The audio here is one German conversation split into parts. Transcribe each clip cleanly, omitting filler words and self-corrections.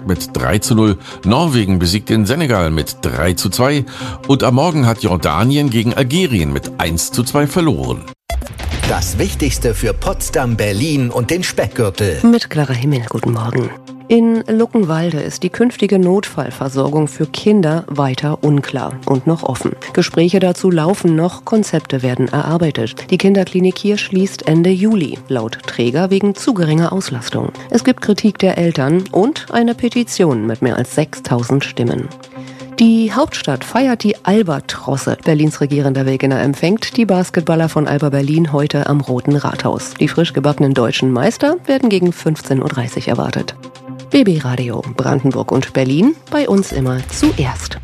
Dänemark mit 3:0, Norwegen besiegt den Senegal mit 3:2 und am Morgen hat Jordanien gegen Algerien mit 1:2 verloren. Das Wichtigste für Potsdam, Berlin und den Speckgürtel. Mit Clara Himmel, guten Morgen. In Luckenwalde ist die künftige Notfallversorgung für Kinder weiter unklar und noch offen. Gespräche dazu laufen noch, Konzepte werden erarbeitet. Die Kinderklinik hier schließt Ende Juli, laut Träger wegen zu geringer Auslastung. Es gibt Kritik der Eltern und eine Petition mit mehr als 6.000 Stimmen. Die Hauptstadt feiert die Albatrosse. Berlins regierender Wegener empfängt die Basketballer von Alba Berlin heute am Roten Rathaus. Die frisch gebackenen deutschen Meister werden gegen 15:30 Uhr erwartet. BB Radio Brandenburg und Berlin, bei uns immer zuerst.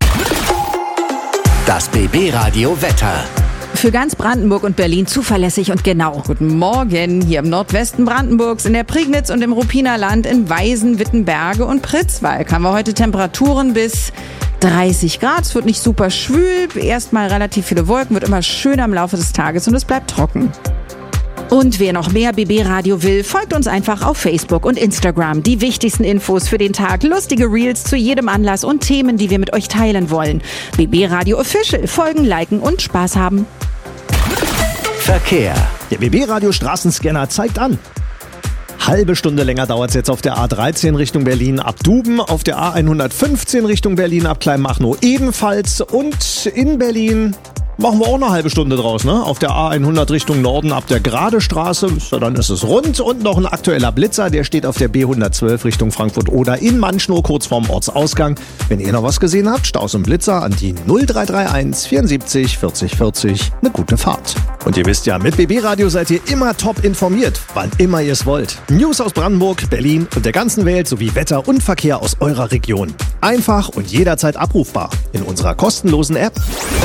Das BB Radio Wetter. Für ganz Brandenburg und Berlin zuverlässig und genau. Guten Morgen hier im Nordwesten Brandenburgs, in der Prignitz und im Ruppiner Land, in Weisen, Wittenberge und Pritzwalk haben wir heute Temperaturen bis 30 Grad. Es wird nicht super schwül, erstmal relativ viele Wolken, wird immer schöner im Laufe des Tages und es bleibt trocken. Und wer noch mehr BB Radio will, folgt uns einfach auf Facebook und Instagram. Die wichtigsten Infos für den Tag, lustige Reels zu jedem Anlass und Themen, die wir mit euch teilen wollen. BB Radio Official, folgen, liken und Spaß haben. Verkehr. Der BB Radio Straßenscanner zeigt an. Halbe Stunde länger dauert es jetzt auf der A13 Richtung Berlin ab Duben, auf der A115 Richtung Berlin ab Kleinmachnow ebenfalls und in Berlin machen wir auch eine halbe Stunde draus, ne? Auf der A100 Richtung Norden ab der Gradestraße, so, dann ist es rund. Und noch ein aktueller Blitzer, der steht auf der B112 Richtung Frankfurt-Oder in Manschnow, kurz vorm Ortsausgang. Wenn ihr noch was gesehen habt, Staus und Blitzer an die 0331 74 40 40. Eine gute Fahrt. Und ihr wisst ja, mit BB Radio seid ihr immer top informiert, wann immer ihr es wollt. News aus Brandenburg, Berlin und der ganzen Welt sowie Wetter und Verkehr aus eurer Region. Einfach und jederzeit abrufbar in unserer kostenlosen App.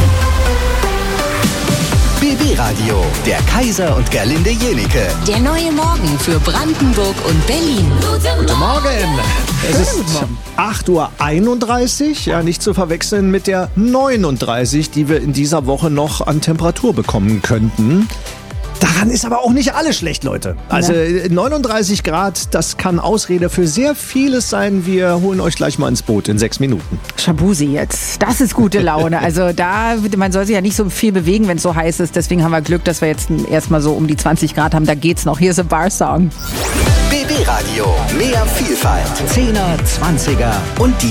BB Radio, der Kaiser und Gerlinde Jenike. Der neue Morgen für Brandenburg und Berlin. Guten Morgen! Es ist 8:31 Uhr, ja, nicht zu verwechseln mit der 39, die wir in dieser Woche noch an Temperatur bekommen könnten. Daran ist aber auch nicht alles schlecht, Leute. Also 39 Grad, das kann Ausrede für sehr vieles sein. Wir holen euch gleich mal ins Boot in 6 Minuten. Shabuzi jetzt, das ist gute Laune. Also man soll sich ja nicht so viel bewegen, wenn es so heiß ist. Deswegen haben wir Glück, dass wir jetzt erstmal so um die 20 Grad haben. Da geht's noch. Hier ist ein Bar-Song. BB Radio, mehr Vielfalt. 10er, 20er und die